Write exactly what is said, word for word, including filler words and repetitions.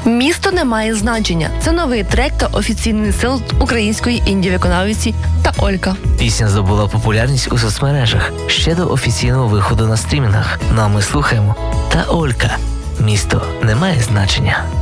Місто не має значення. Це новий трек та офіційний сингл української інді-виконавиці та Олька. Пісня здобула популярність у соцмережах ще до офіційного виходу на стрімінгах. Ну а ми слухаємо. Та Олька. Місто не має значення.